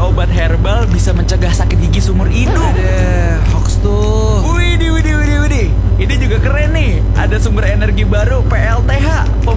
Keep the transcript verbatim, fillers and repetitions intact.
obat herbal bisa mencegah sakit gigi seumur hidup. Ada hoax tuh. Widih, widih, widih, widih. Ini juga keren nih. Ada sumber energi baru P L T H,